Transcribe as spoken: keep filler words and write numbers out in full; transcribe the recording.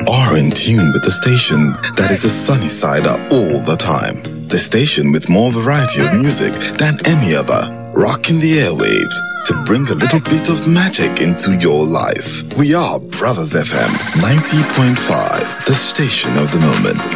are in tune with the station that is the sunny side up all the time. The station with more variety of music than any other, rocking the airwaves to bring a little bit of magic into your life. We are Brothers F M ninety point five, the station of the moment.